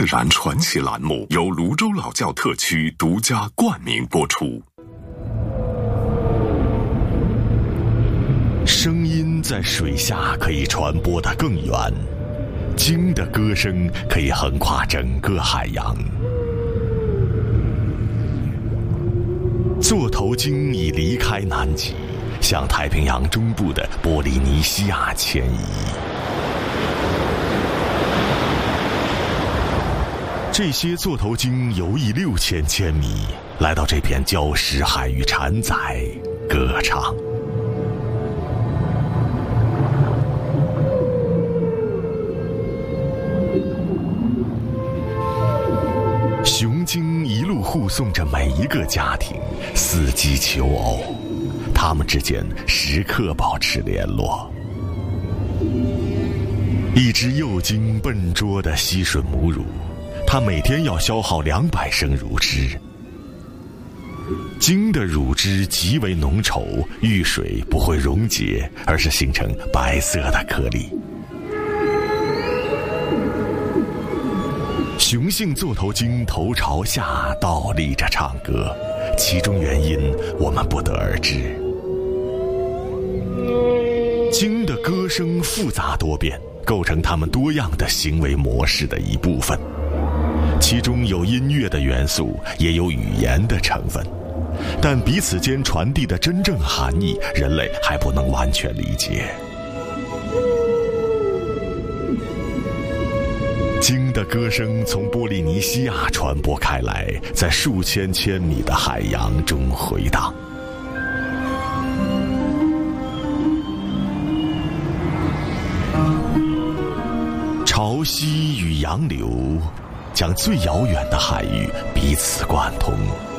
自然传奇栏目由泸州老窖特区独家冠名播出。 声音在水下可以传播得更远，鲸的歌声可以横跨整个海洋。座头鲸已离开南极，向太平洋中部的波利尼西亚迁移。这些座头鲸游弋6000千米，来到这片礁石海域产崽歌唱。雄鲸一路护送着每一个家庭，伺机求偶，它们之间时刻保持联络。一只幼鲸笨拙地吸吮母乳，它每天要消耗200升乳汁。鲸的乳汁极为浓稠，遇水不会溶解，而是形成白色的颗粒。雄性座头鲸头朝下倒立着唱歌，其中原因我们不得而知。鲸的歌声复杂多变，构成它们多样的行为模式的一部分，其中有音乐的元素，也有语言的成分，但彼此间传递的真正含义，人类还不能完全理解。鲸的歌声从波利尼西亚传播开来，在数千千米的海洋中回荡。潮汐与洋流将最遥远的海域彼此贯通。